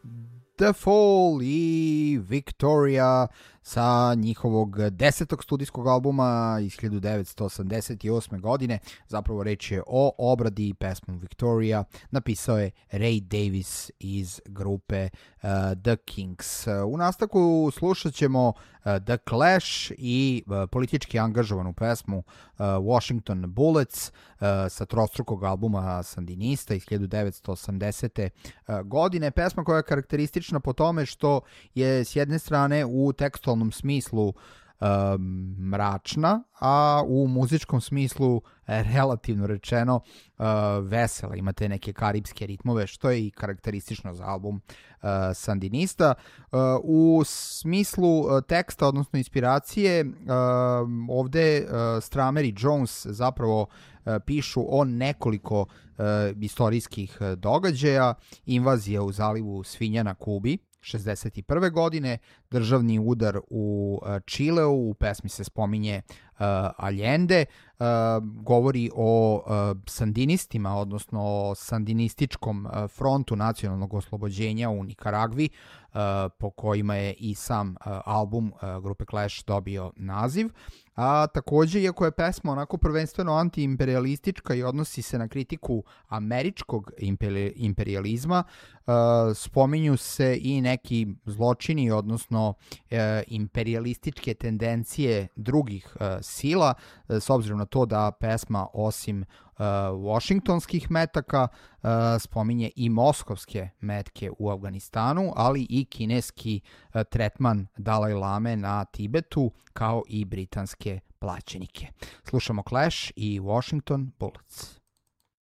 The Fall i Victoria sa njihovog 10. studijskog albuma iz 1988. godine. Zapravo reč je o obradi pesmu Victoria. Napisao je Ray Davies iz grupe The Kinks. U nastavku slušat ćemo The Clash i politički angažovanu pesmu Washington Bullets sa trostrukog albuma Sandinista iz 1980. godine. Pesma koja je karakteristična po tome što je s jedne strane u tekstualnom smislu mračna, a u muzičkom smislu relativno rečeno vesela. Imate neke karipske ritmove, što je i karakteristično za album Sandinista. U smislu teksta, odnosno inspiracije, ovde Stramer i Jones zapravo pišu o nekoliko istorijskih događaja. Invazija u zalivu Svinja na Kubi 61. godine, državni udar u Čileu, u pesmi se spominje Allende, govori o sandinistima, odnosno o sandinističkom frontu nacionalnog oslobođenja u Nikaragvi, po kojima je i sam album grupe Clash dobio naziv. A takođe, iako je pesma onako prvenstveno antiimperialistička i odnosi se na kritiku američkog imperializma, spominju se i neki zločini, odnosno imperialističke tendencije drugih sila, s obzirom na to da pesma osim washingtonskih metaka spominje i moskovske metke u Afganistanu, ali i kineski tretman Dalaj Lame na Tibetu, kao i britanske plaćenike. Slušamo Clash i Washington Bullets.